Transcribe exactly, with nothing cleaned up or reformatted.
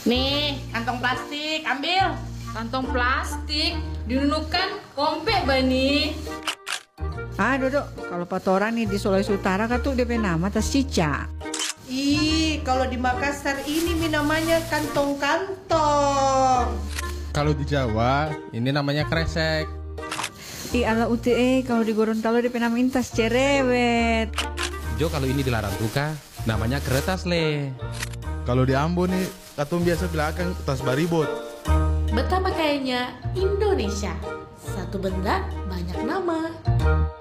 Nih, kantong plastik, ambil. Kantong plastik dinunukan kompek bani. Ah, Dodok, kalau patoran nih di Sulawesi Utara kan tuh D P nama tas cica. Ih, kalau di Makassar ini mi namanya kantong-kantong. Kalau di Jawa, ini namanya kresek. Ih, ala U T E kalau di Gorontalo D P nama tas cerewet. Jo, kalau ini dilarang tuka, namanya kertas le. Kalau di Ambon nih, katong biasa bilang tas baribot. Betapa kayaknya Indonesia. Satu benda, banyak nama.